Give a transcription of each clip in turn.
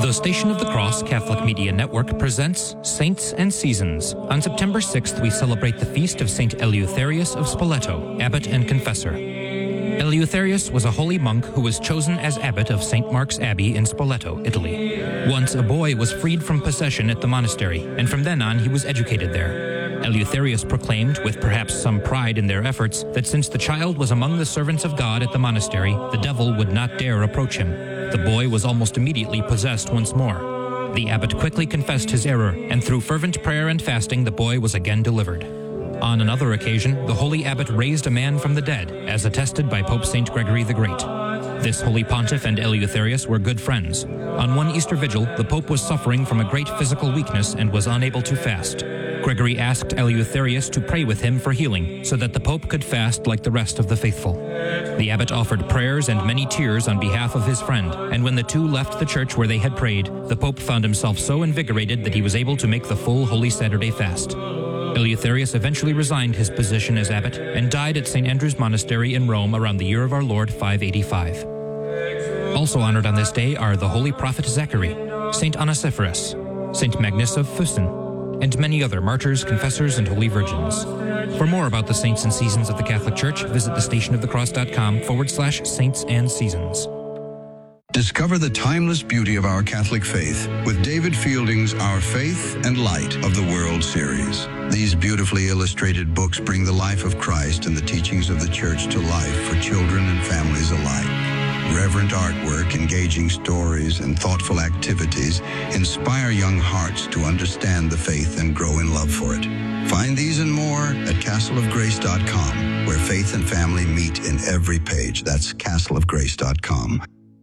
The Station of the Cross Catholic Media Network presents Saints and Seasons. On September 6th, we celebrate the feast of Saint Eleutherius of Spoleto, abbot and confessor. Eleutherius was a holy monk who was chosen as abbot of St. Mark's Abbey in Spoleto, Italy. Once a boy was freed from possession at the monastery, and from then on he was educated there. Eleutherius proclaimed, with perhaps some pride in their efforts, that since the child was among the servants of God at the monastery, the devil would not dare approach him. The boy was almost immediately possessed once more. The abbot quickly confessed his error, and through fervent prayer and fasting, the boy was again delivered. On another occasion, the holy abbot raised a man from the dead, as attested by Pope St. Gregory the Great. This holy pontiff and Eleutherius were good friends. On one Easter vigil, the Pope was suffering from a great physical weakness and was unable to fast. Gregory asked Eleutherius to pray with him for healing, so that the Pope could fast like the rest of the faithful. The abbot offered prayers and many tears on behalf of his friend, and when the two left the church where they had prayed, the Pope found himself so invigorated that he was able to make the full Holy Saturday fast. Eleutherius eventually resigned his position as abbot and died at St. Andrew's Monastery in Rome around the year of our Lord 585. Also honored on this day are the Holy Prophet Zachary, St. Onesiphorus, St. Magnus of Fussen, and many other martyrs, confessors, and holy virgins. For more about the saints and seasons of the Catholic Church, visit thestationofthecross.com/saints and seasons. Discover the timeless beauty of our Catholic faith with David Fielding's Our Faith and Light of the World series. These beautifully illustrated books bring the life of Christ and the teachings of the Church to life for children and families alike. Reverent artwork, engaging stories, and thoughtful activities inspire young hearts to understand the faith and grow in love for it. Find these and more at castleofgrace.com, where faith and family meet in every page. That's castleofgrace.com.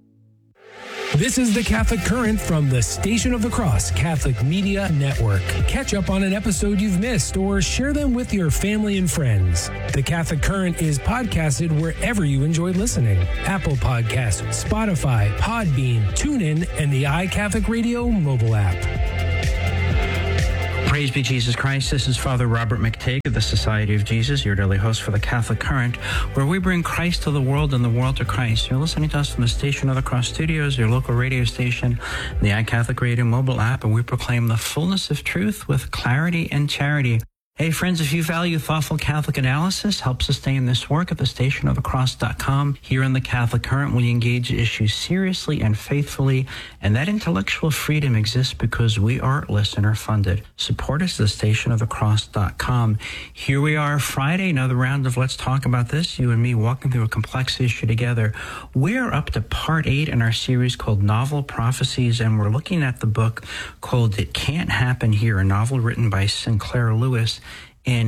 This is the Catholic Current from the Station of the Cross Catholic Media Network. Catch up on an episode you've missed or share them with your family and friends. The Catholic Current is podcasted wherever you enjoy listening. Apple Podcasts, Spotify, Podbean, TuneIn, and the iCatholic Radio mobile app. Praise be Jesus Christ. This is Father Robert McTague of the Society of Jesus, your daily host for the Catholic Current, where we bring Christ to the world and the world to Christ. You're listening to us from the Station of the Cross Studios, your local radio station, the iCatholic Radio mobile app, and we proclaim the fullness of truth with clarity and charity. Hey, friends, if you value thoughtful Catholic analysis, help sustain this work at thestationofthecross.com. Here in the Catholic Current, we engage issues seriously and faithfully, and that intellectual freedom exists because we are listener-funded. Support us at thestationofthecross.com. Here we are, Friday, another round of Let's Talk About This, you and me walking through a complex issue together. We're up to part 8 in our series called Novel Prophecies, and we're looking at the book called It Can't Happen Here, a novel written by Sinclair Lewis in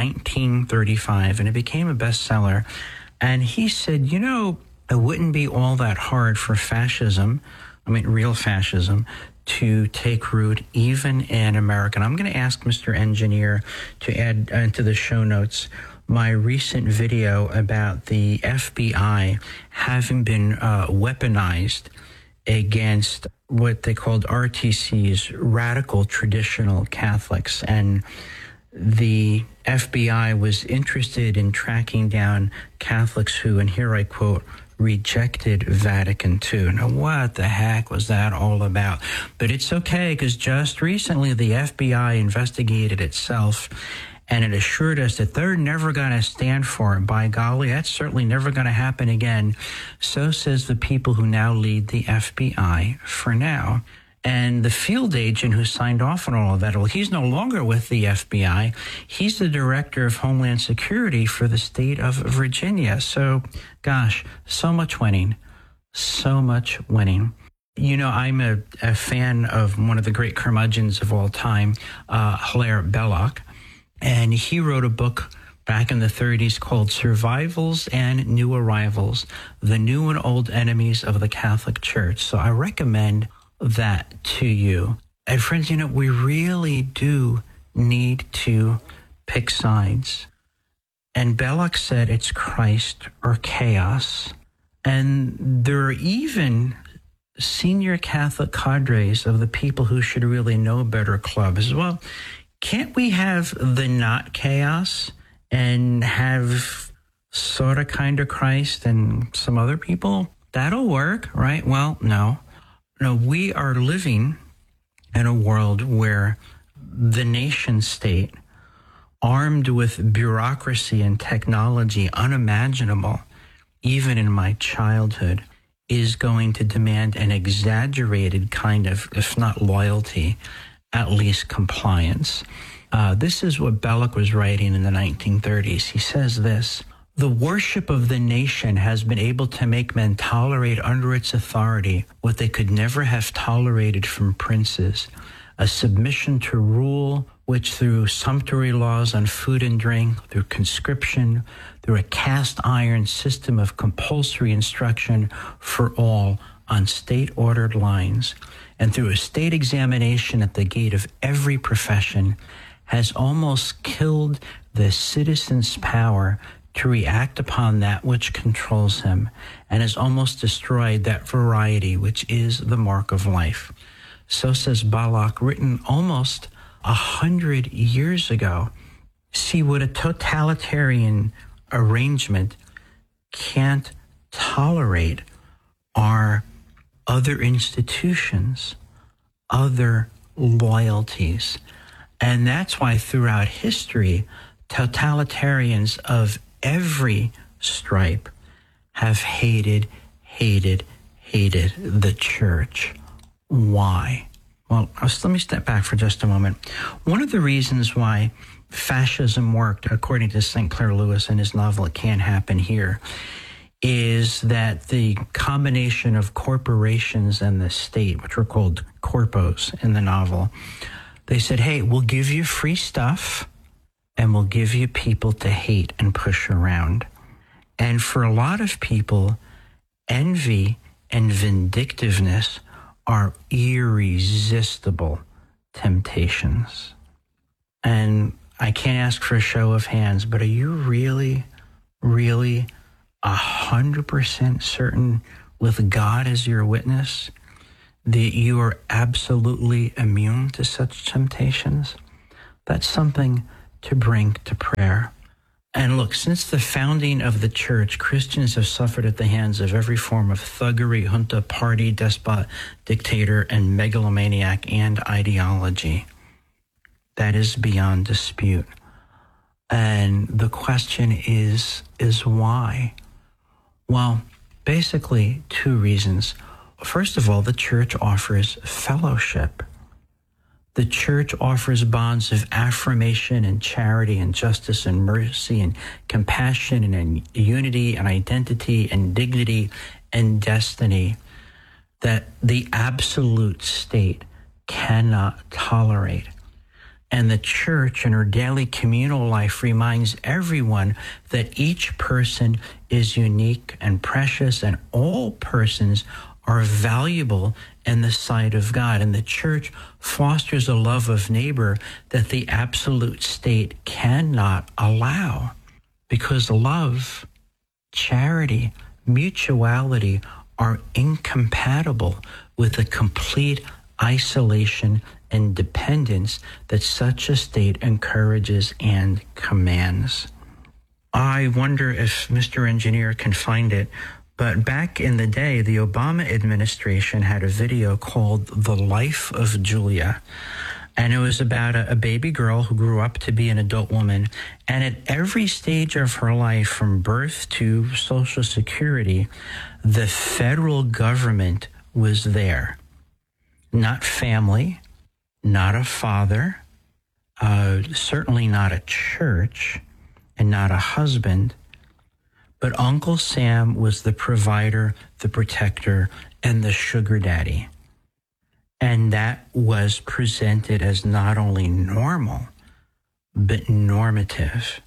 1935, and it became a bestseller. And he said, you know, it wouldn't be all that hard for fascism, real fascism, to take root even in America. And I'm going to ask Mr. Engineer to add into the show notes my recent video about the FBI having been weaponized against what they called RTCs, Radical Traditional Catholics. And the FBI was interested in tracking down Catholics who, and here I quote, rejected Vatican II. Now, what the heck was that all about? But it's okay, because just recently the FBI investigated itself, and it assured us that they're never going to stand for it. By golly, that's certainly never going to happen again. So says the people who now lead the FBI for now. And the field agent who signed off on all of that, well, he's no longer with the FBI. He's the director of Homeland Security for the state of Virginia. So, gosh, so much winning. So much winning. You know, I'm a fan of one of the great curmudgeons of all time, Hilaire Belloc. And he wrote a book back in the 30s called Survivals and New Arrivals, the New and Old Enemies of the Catholic Church. So I recommend that to you. And friends, you know, we really do need to pick sides. And Belloc said it's Christ or chaos. And there are even senior Catholic cadres of the people who should really know better clubs. Well, can't we have the not chaos and have sort of kind of Christ and some other people? That'll work, right? Well, no. Now, we are living in a world where the nation state, armed with bureaucracy and technology unimaginable, even in my childhood, is going to demand an exaggerated kind of, if not loyalty, at least compliance. This is what Belloc was writing in the 1930s. He says this: "The worship of the nation has been able to make men tolerate under its authority what they could never have tolerated from princes, a submission to rule which through sumptuary laws on food and drink, through conscription, through a cast iron system of compulsory instruction for all on state-ordered lines, and through a state examination at the gate of every profession, has almost killed the citizen's power to react upon that which controls him, and has almost destroyed that variety which is the mark of life." So says Belloc, written almost 100 years ago. See, what a totalitarian arrangement can't tolerate are other institutions, other loyalties. And that's why throughout history, totalitarians of every stripe have hated the church. Why? Well, let me step back for just a moment. One of the reasons why fascism worked, according to St. Clair Lewis in his novel It Can't Happen Here, is that the combination of corporations and the state, which were called corpos in the novel, they said, hey, we'll give you free stuff and we'll give you people to hate and push around. And for a lot of people, envy and vindictiveness are irresistible temptations. And I can't ask for a show of hands, but are you really 100% certain with God as your witness that you are absolutely immune to such temptations? That's something to bring to prayer. And look, since the founding of the church, Christians have suffered at the hands of every form of thuggery, junta, party, despot, dictator, and megalomaniac and ideology. That is beyond dispute. And the question is why? Well, basically 2 reasons. First of all, the church offers fellowship. The church offers bonds of affirmation and charity and justice and mercy and compassion and unity and identity and dignity and destiny that the absolute state cannot tolerate. And the church in her daily communal life reminds everyone that each person is unique and precious, and all persons are valuable in the sight of God. And the church fosters a love of neighbor that the absolute state cannot allow, because love, charity, mutuality are incompatible with the complete isolation and dependence that such a state encourages and commands. I wonder if Mr. Engineer can find it, but back in the day, the Obama administration had a video called The Life of Julia. And it was about a baby girl who grew up to be an adult woman. And at every stage of her life, from birth to Social Security, the federal government was there. Not family, not a father, certainly not a church, and not a husband. But Uncle Sam was the provider, the protector, and the sugar daddy. And that was presented as not only normal, but normative.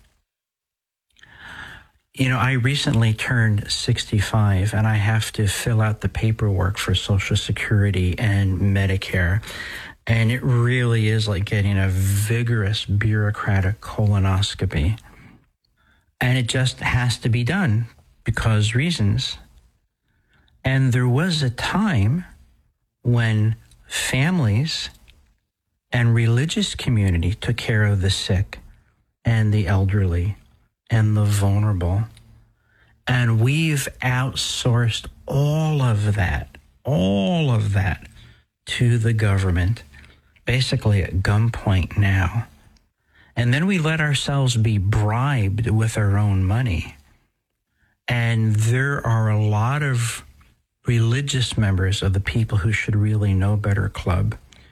You know, I recently turned 65, and I have to fill out the paperwork for Social Security and Medicare. And it really is like getting a vigorous bureaucratic colonoscopy. And it just has to be done because reasons. And there was a time when families and religious community took care of the sick and the elderly and the vulnerable. And we've outsourced all of that all of that to the government, basically at gunpoint now. And then we let ourselves be bribed with our own money. And there are a lot of religious members of the People Who Should Really Know Better Club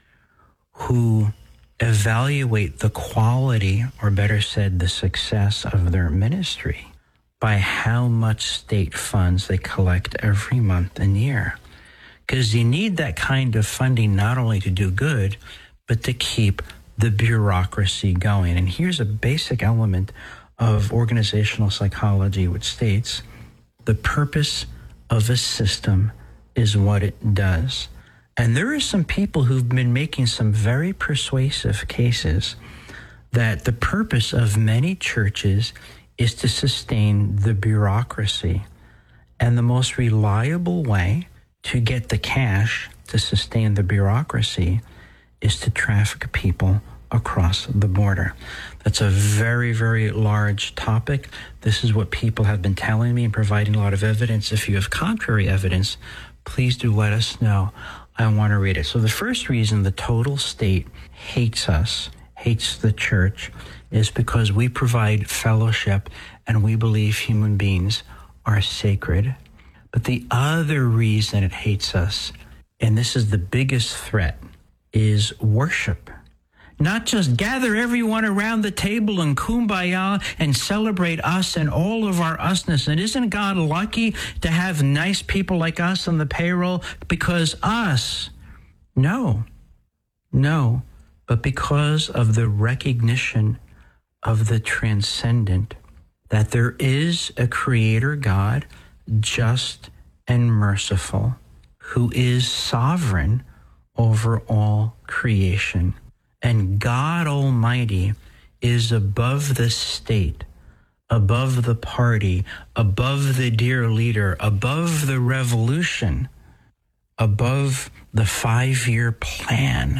who evaluate the quality, or better said, the success of their ministry by how much state funds they collect every month and year. Because you need that kind of funding not only to do good, but to keep the bureaucracy going. And here's a basic element of organizational psychology, which states the purpose of a system is what it does. And there are some people who've been making some very persuasive cases that the purpose of many churches is to sustain the bureaucracy. And the most reliable way to get the cash to sustain the bureaucracy is to traffic people across the border. That's a very, very large topic. This is what people have been telling me and providing a lot of evidence. If you have contrary evidence, please do let us know. I want to read it. So the first reason the total state hates us, hates the church, is because we provide fellowship and we believe human beings are sacred. But the other reason it hates us, and this is the biggest threat, is worship. Not just gather everyone around the table and kumbaya and celebrate us and all of our usness. And isn't God lucky to have nice people like us on the payroll? Because us, no, but because of the recognition of the transcendent, that there is a creator God, just and merciful, who is sovereign over all creation. And God Almighty is above the state, above the party, above the dear leader, above the revolution, above the 5-year plan,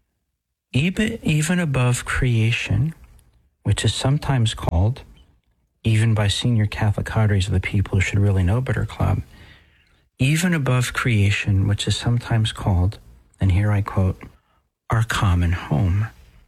even above creation, which is sometimes called, even by senior Catholic cadres of the People Who Should Really Know Better Club, even above creation, which is sometimes called, and here I quote, our common home.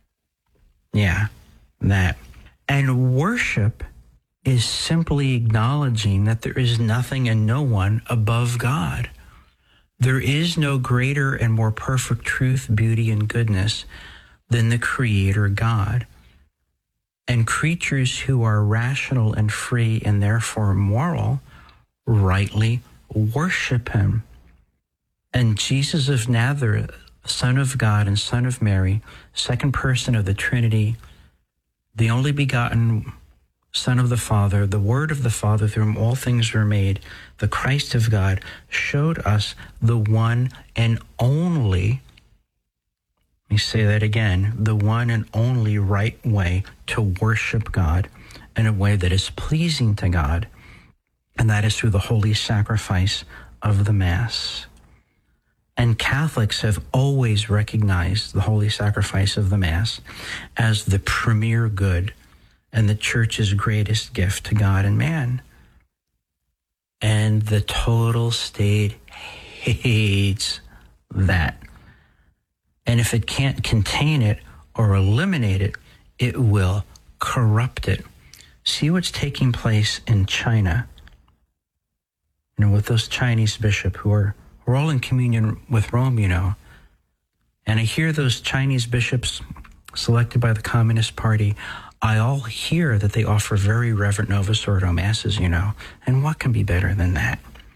Yeah, that. And worship is simply acknowledging that there is nothing and no one above God. There is no greater and more perfect truth, beauty, and goodness than the Creator God. And creatures who are rational and free and therefore moral rightly worship Him. And Jesus of Nazareth, Son of God and Son of Mary, second person of the Trinity, the only begotten Son of the Father, the Word of the Father, through whom all things were made, the Christ of God, showed us the one and only, let me say that again, the one and only right way to worship God in a way that is pleasing to God, and that is through the holy sacrifice of the Mass. And Catholics have always recognized the holy sacrifice of the Mass as the premier good and the Church's greatest gift to God and man. And the total state hates that. And if it can't contain it or eliminate it, it will corrupt it. See what's taking place in China. You know, with those Chinese bishops who are we're all in communion with Rome, you know. And I hear those Chinese bishops selected by the Communist Party, I all hear that they offer very reverent Novus Ordo Masses, you know. And what can be better than that?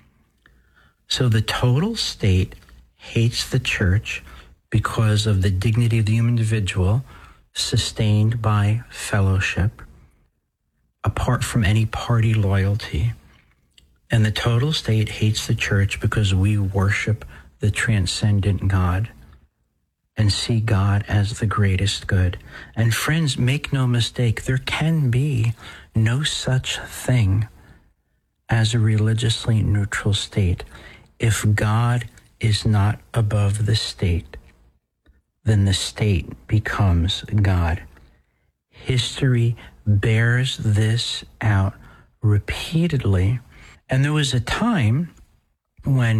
So the total state hates the Church because of the dignity of the human individual sustained by fellowship, apart from any party loyalty. And the total state hates the Church because we worship the transcendent God and see God as the greatest good. And friends, make no mistake, there can be no such thing as a religiously neutral state. If God is not above the state, then the state becomes God. History bears this out repeatedly. And there was a time when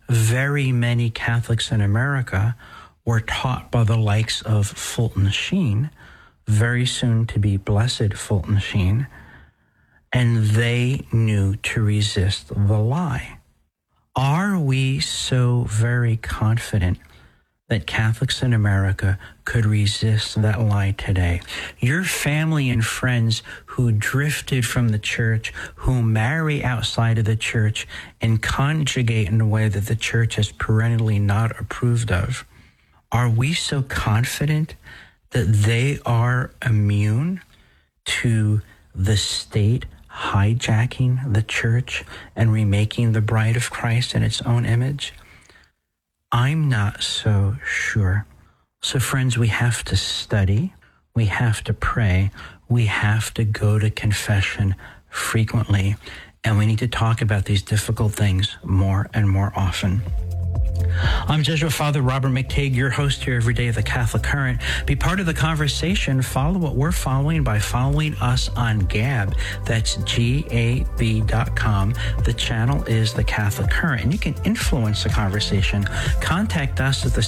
very many Catholics in America were taught by the likes of Fulton Sheen, very soon to be Blessed Fulton Sheen, and they knew to resist the lie. Are we so very confident that Catholics in America could resist that lie today? Your family and friends who drifted from the church, who marry outside of the church and conjugate in a way that the church has perennially not approved of, are we so confident that they are immune to the state hijacking the church and remaking the bride of Christ in its own image? I'm not so sure. So friends, we have to study, we have to pray, we have to go to confession frequently, and we need to talk about these difficult things more and more often. I'm Jesuit Father Robert McTague, your host here every day of the Catholic Current. Be part of the conversation. Follow what we're following by following us on Gab. That's GAB.com. The channel is the Catholic Current, and you can influence the conversation. Contact us at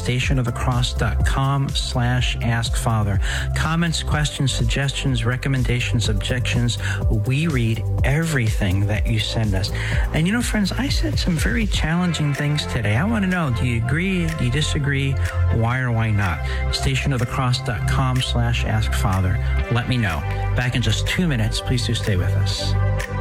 thestationofthecross.com/askfather. Comments, questions, suggestions, recommendations, objections. We read everything that you send us. And you know, friends, I said some very challenging things today. I want to know, do you agree? Do you disagree? Why or why not? Stationofthecross.com/askfather. Let me know. Back in just 2 minutes. Please do stay with us.